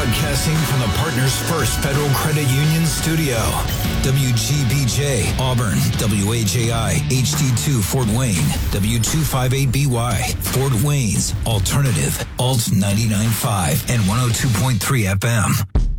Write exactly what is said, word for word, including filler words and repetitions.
Broadcasting from the Partners First Federal Credit Union studio. W G B J, Auburn, W A J I, H D two, Fort Wayne, W two fifty-eight B Y, Fort Wayne's Alternative, Alt ninety-nine point five and one oh two point three F M.